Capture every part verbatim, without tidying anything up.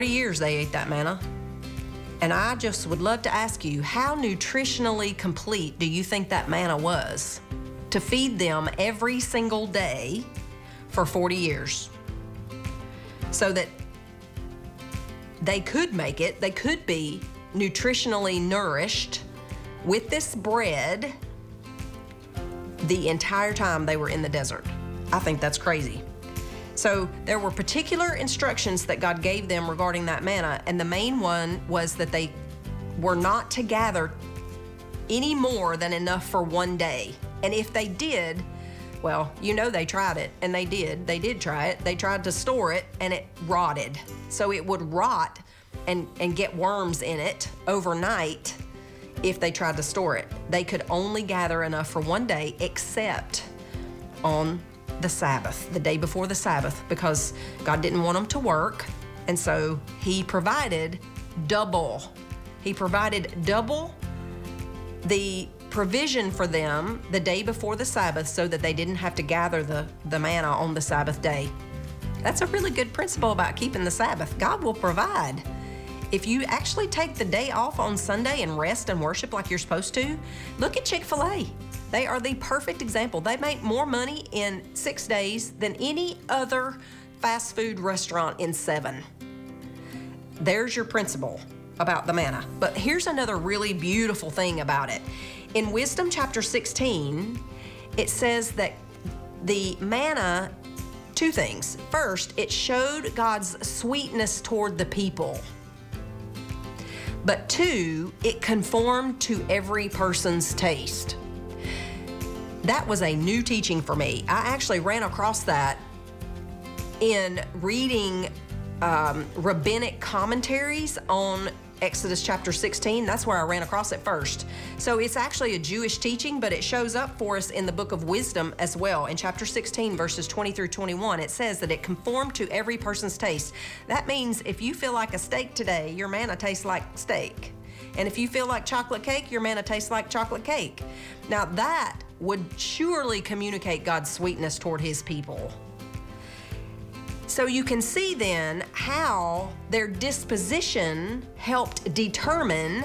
years they ate that manna. And I just would love to ask you, how nutritionally complete do you think that manna was to feed them every single day for forty years? So that they could make it, they could be nutritionally nourished with this bread the entire time they were in the desert. I think that's crazy. So there were particular instructions that God gave them regarding that manna, and the main one was that they were not to gather any more than enough for one day. And if they did, well, you know they tried it, and they did. They did try it. They tried to store it, and it rotted. So it would rot and, and get worms in it overnight if they tried to store it. They could only gather enough for one day, except on the Sabbath, the day before the Sabbath, because God didn't want them to work, and so he provided double. He provided double the provision for them the day before the Sabbath so that they didn't have to gather the, the manna on the Sabbath day. That's a really good principle about keeping the Sabbath. God will provide. If you actually take the day off on Sunday and rest and worship like you're supposed to, look at Chick-fil-A. They are the perfect example. They make more money in six days than any other fast food restaurant in seven. There's your principle about the manna. But here's another really beautiful thing about it. In Wisdom chapter sixteen, it says that the manna, two things. First, it showed God's sweetness toward the people. But two, it conformed to every person's taste. That was a new teaching for me. I actually ran across that in reading um, rabbinic commentaries on Exodus chapter sixteen. That's where I ran across it first. So it's actually a Jewish teaching, but it shows up for us in the book of Wisdom as well. In chapter sixteen, verses twenty through twenty-one, it says that it conformed to every person's taste. That means if you feel like a steak today, your manna tastes like steak. And if you feel like chocolate cake, your manna tastes like chocolate cake. Now that would surely communicate God's sweetness toward his people. So you can see then how their disposition helped determine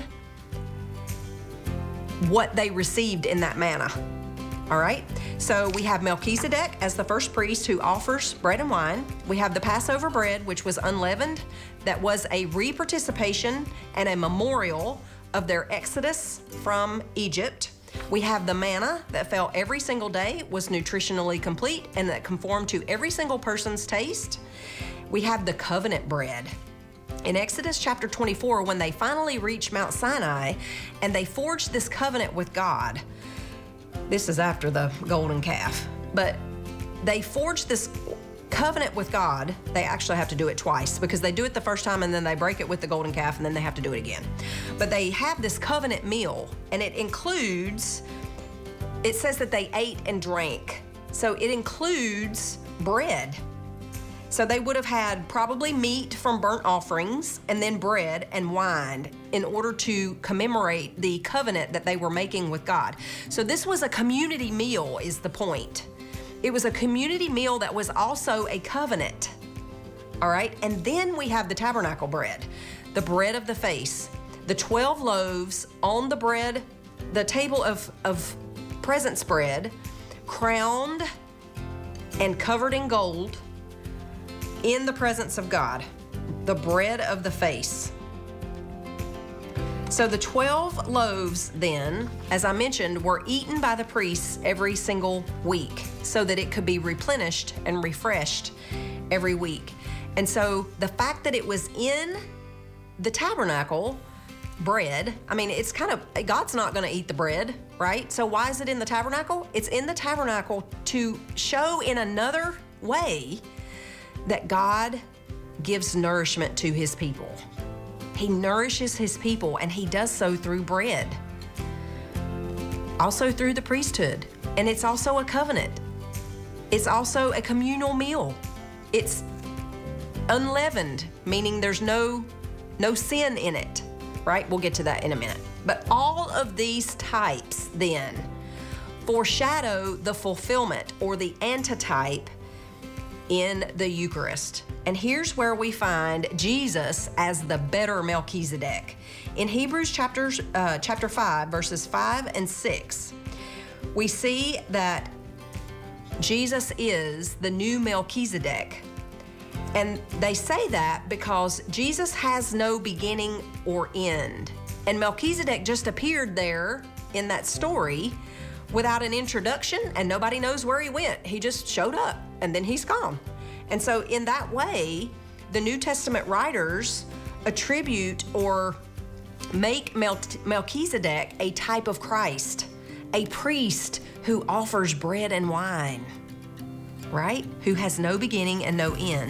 what they received in that manna. All right? So we have Melchizedek as the first priest who offers bread and wine. We have the Passover bread, which was unleavened, that was a re-participation and a memorial of their exodus from Egypt. We have the manna that fell every single day, was nutritionally complete, and that conformed to every single person's taste. We have the covenant bread. In Exodus chapter twenty-four, when they finally reached Mount Sinai and they forged this covenant with God, this is after the golden calf, but they forged this covenant with God. They actually have to do it twice because they do it the first time and then they break it with the golden calf and then they have to do it again. But they have this covenant meal, and it includes, it says that they ate and drank. So it includes bread. So they would have had probably meat from burnt offerings and then bread and wine in order to commemorate the covenant that they were making with God. So this was a community meal, is the point. It was a community meal that was also a covenant. All right, and then we have the tabernacle bread, the bread of the face, the twelve loaves on the bread, the table of, of presence bread, crowned and covered in gold, in the presence of God, the bread of the face. So the twelve loaves then, as I mentioned, were eaten by the priests every single week so that it could be replenished and refreshed every week. And so the fact that it was in the tabernacle bread, I mean, it's kind of, God's not going to eat the bread, right? So why is it in the tabernacle? It's in the tabernacle to show in another way that God gives nourishment to his people. He nourishes his people, and he does so through bread. Also through the priesthood. And it's also a covenant. It's also a communal meal. It's unleavened, meaning there's no, no sin in it, right? We'll get to that in a minute. But all of these types then foreshadow the fulfillment or the antitype in the Eucharist. And here's where we find Jesus as the better Melchizedek. In Hebrews chapters, uh, chapter five, verses five and six, we see that Jesus is the new Melchizedek. And they say that because Jesus has no beginning or end. And Melchizedek just appeared there in that story without an introduction, and nobody knows where he went. He just showed up, and then he's gone. And so in that way, the New Testament writers attribute or make Mel- Melchizedek a type of Christ, a priest who offers bread and wine, right? Who has no beginning and no end.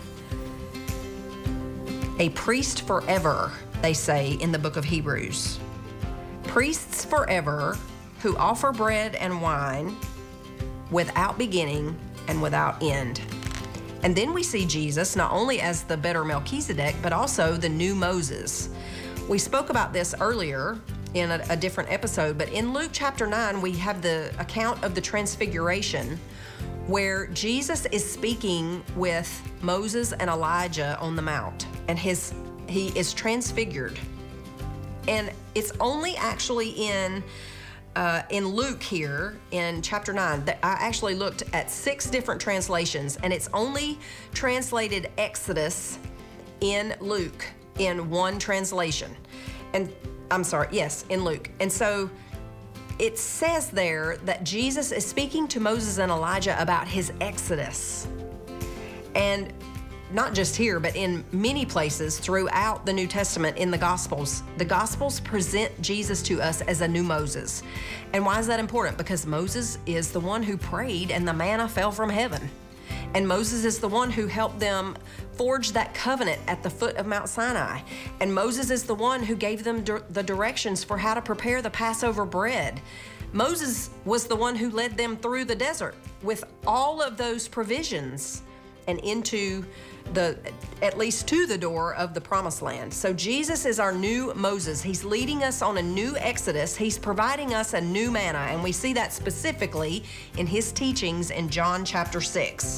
A priest forever, they say in the book of Hebrews. Priests forever who offer bread and wine without beginning and without end. And then we see Jesus not only as the better Melchizedek, but also the new Moses. We spoke about this earlier in a, a different episode, but in Luke chapter nine, we have the account of the Transfiguration, where Jesus is speaking with Moses and Elijah on the Mount, and his he is transfigured. And it's only actually in Uh, in Luke here in chapter nine, that I actually looked at six different translations, and it's only translated Exodus in Luke in one translation. And I'm sorry, yes, in Luke. And so it says there that Jesus is speaking to Moses and Elijah about his Exodus. And not just here, but in many places throughout the New Testament in the Gospels, the Gospels present Jesus to us as a new Moses. And why is that important? Because Moses is the one who prayed and the manna fell from heaven. And Moses is the one who helped them forge that covenant at the foot of Mount Sinai. And Moses is the one who gave them dir- the directions for how to prepare the Passover bread. Moses was the one who led them through the desert with all of those provisions and into the, at least to the door of the promised land. So Jesus is our new Moses. He's leading us on a new Exodus. He's providing us a new manna, and we see that specifically in his teachings in John chapter six.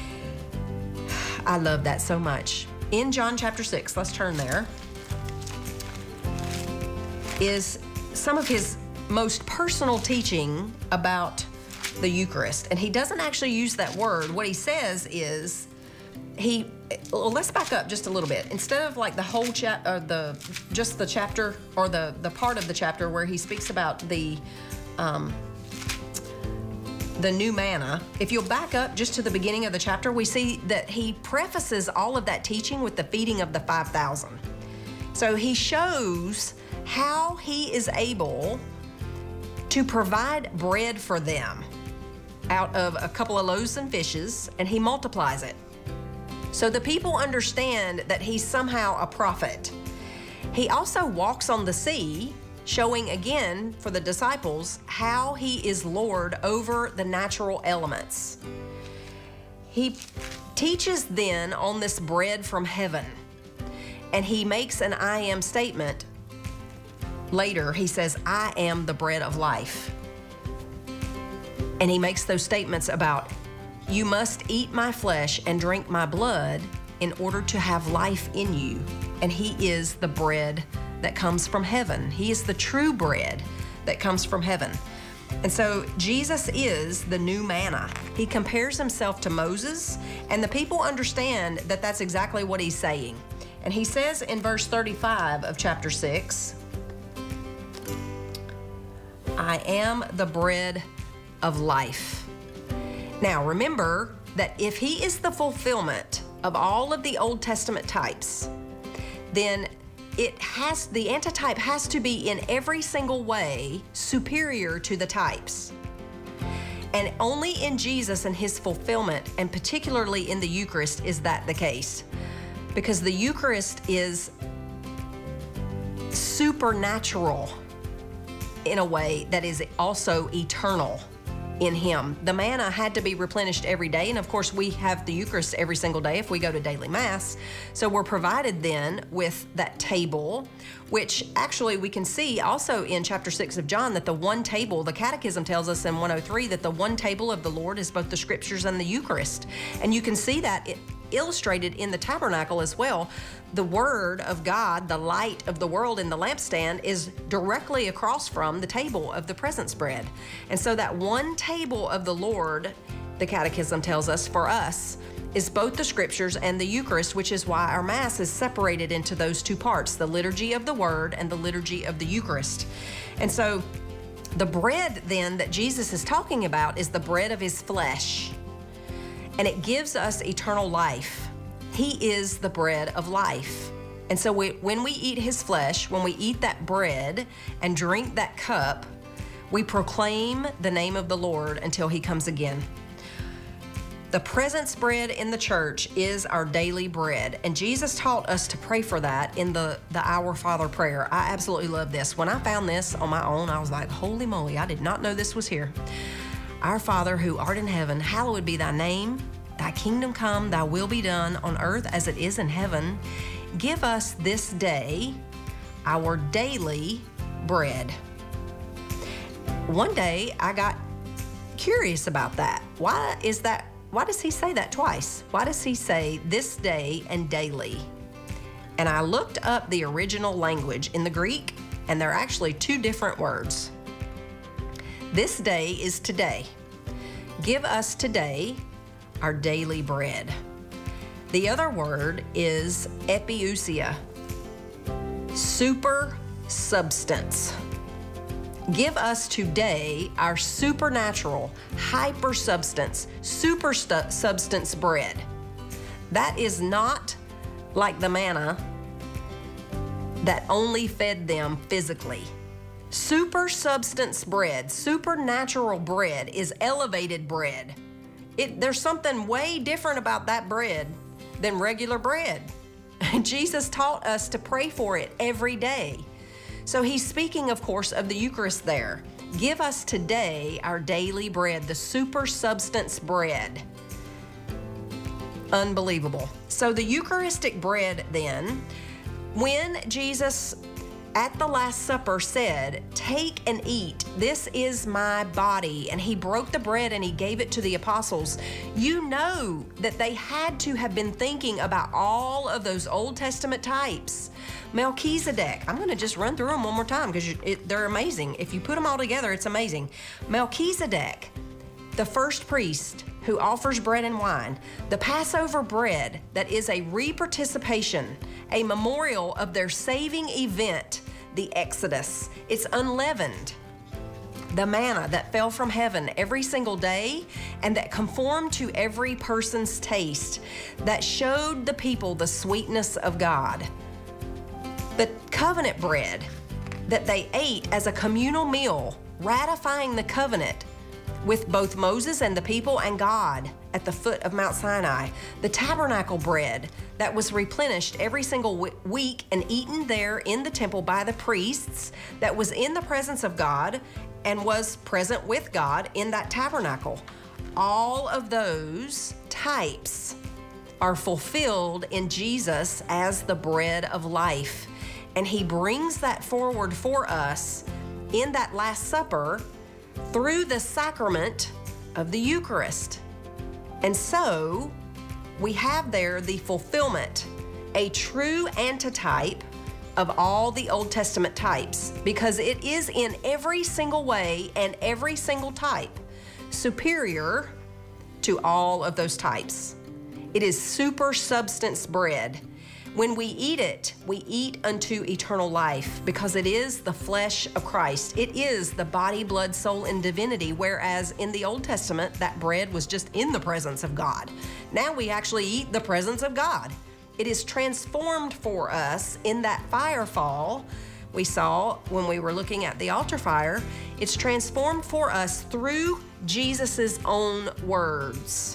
I love that so much. In John chapter six, let's turn there, is some of his most personal teaching about the Eucharist. And he doesn't actually use that word. What he says is, he, well, let's back up just a little bit. Instead of like the whole chap, or the, just the chapter, or the, the part of the chapter where he speaks about the, um, the new manna, if you'll back up just to the beginning of the chapter, we see that he prefaces all of that teaching with the feeding of the five thousand. So he shows how he is able to provide bread for them out of a couple of loaves and fishes, and he multiplies it. So the people understand that he's somehow a prophet. He also walks on the sea, showing again for the disciples how he is Lord over the natural elements. He teaches then on this bread from heaven, and he makes an I am statement. Later, he says, I am the bread of life. And he makes those statements about, you must eat my flesh and drink my blood in order to have life in you. And he is the bread that comes from heaven. He is the true bread that comes from heaven. And so Jesus is the new manna. He compares himself to Moses, and the people understand that that's exactly what he's saying. And he says in verse thirty-five of chapter six, I am the bread of life. Now remember that if he is the fulfillment of all of the Old Testament types, then it has, the antitype has to be in every single way superior to the types. And only in Jesus and his fulfillment, and particularly in the Eucharist, is that the case. Because the Eucharist is supernatural in a way that is also eternal in him. The manna had to be replenished every day, and of course we have the Eucharist every single day if we go to daily Mass. So we're provided then with that table, which actually we can see also in chapter six of John that the one table, the Catechism tells us in one oh three that the one table of the Lord is both the Scriptures and the Eucharist. And you can see that it, illustrated in the tabernacle as well. The Word of God, the light of the world in the lampstand, is directly across from the table of the presence bread. And so that one table of the Lord, the Catechism tells us, for us, is both the Scriptures and the Eucharist, which is why our Mass is separated into those two parts, the liturgy of the Word and the liturgy of the Eucharist. And so the bread then that Jesus is talking about is the bread of his flesh, and it gives us eternal life. He is the bread of life. And so we, when we eat his flesh, when we eat that bread and drink that cup, we proclaim the name of the Lord until he comes again. The presence bread in the church is our daily bread, and Jesus taught us to pray for that in the, the Our Father prayer. I absolutely love this. When I found this on my own, I was like, holy moly, I did not know this was here. Our Father who art in heaven, hallowed be thy name. Thy kingdom come, thy will be done on earth as it is in heaven. Give us this day our daily bread. One day I got curious about that. Why is that? Why does he say that twice? Why does he say this day and daily? And I looked up the original language in the Greek, and they're actually two different words. This day is today. Give us today our daily bread. The other word is epiousia, super substance. Give us today our supernatural, hyper substance, super stu- substance bread. That is not like the manna that only fed them physically. Super substance bread, supernatural bread, is elevated bread. It, there's something way different about that bread than regular bread. Jesus taught us to pray for it every day. So he's speaking, of course, of the Eucharist there. Give us today our daily bread, the super substance bread. Unbelievable. So the Eucharistic bread then, when Jesus at the Last Supper said, take and eat, this is my body, and he broke the bread and he gave it to the apostles, you know that they had to have been thinking about all of those Old Testament types. Melchizedek, I'm going to just run through them one more time because they're amazing. If you put them all together, it's amazing. Melchizedek, the first priest who offers bread and wine, the Passover bread that is a reparticipation, a memorial of their saving event, the Exodus. It's unleavened. The manna that fell from heaven every single day and that conformed to every person's taste, that showed the people the sweetness of God. The covenant bread that they ate as a communal meal, ratifying the covenant with both Moses and the people and God at the foot of Mount Sinai. The tabernacle bread that was replenished every single week and eaten there in the temple by the priests, that was in the presence of God and was present with God in that tabernacle. All of those types are fulfilled in Jesus as the bread of life. And he brings that forward for us in that Last Supper through the sacrament of the Eucharist. And so we have there the fulfillment, a true antitype of all the Old Testament types, because it is in every single way and every single type superior to all of those types. It is super substance bread. When we eat it, we eat unto eternal life because it is the flesh of Christ. It is the body, blood, soul, and divinity, whereas in the Old Testament, that bread was just in the presence of God. Now we actually eat the presence of God. It is transformed for us in that fire fall we saw when we were looking at the altar fire. It's transformed for us through Jesus's own words.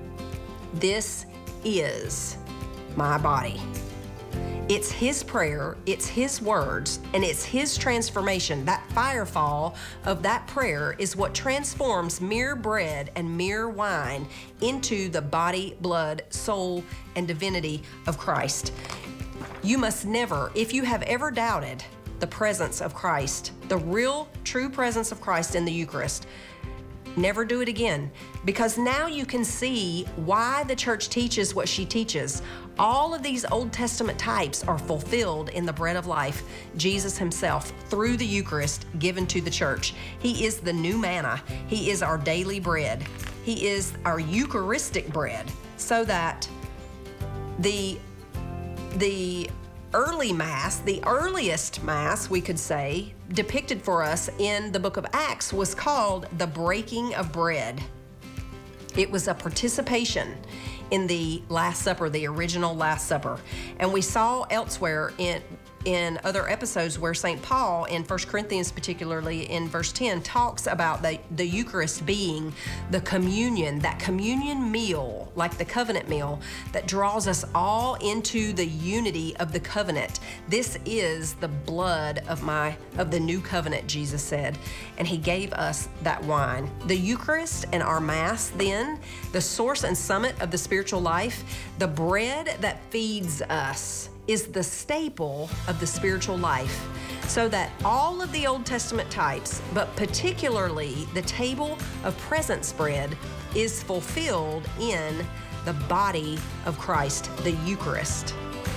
This is my body. It's his prayer, it's his words, and it's his transformation. That firefall of that prayer is what transforms mere bread and mere wine into the body, blood, soul, and divinity of Christ. You must never, if you have ever doubted the presence of Christ, the real, true presence of Christ in the Eucharist, Never do it again, because now you can see why the church teaches what she teaches. All of these Old Testament types are fulfilled in the bread of life, Jesus himself, through the Eucharist given to the church. He is the new manna. He is our daily bread. He is our Eucharistic bread, so that the, the early Mass, the earliest Mass, we could say, depicted for us in the book of Acts was called the breaking of bread. It was a participation in the Last Supper, the original Last Supper. And we saw elsewhere in in other episodes where Saint Paul, in First Corinthians particularly in verse ten, talks about the, the Eucharist being the communion, that communion meal, like the covenant meal, that draws us all into the unity of the covenant. This is the blood of my of the new covenant, Jesus said, and he gave us that wine. The Eucharist and our Mass, then, the source and summit of the spiritual life, the bread that feeds us, is the staple of the spiritual life, so that all of the Old Testament types, but particularly the table of presence bread, is fulfilled in the body of Christ, the Eucharist.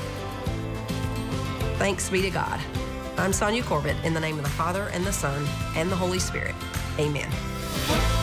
Thanks be to God. I'm Sonia Corbett, in the name of the Father, and the Son, and the Holy Spirit. Amen.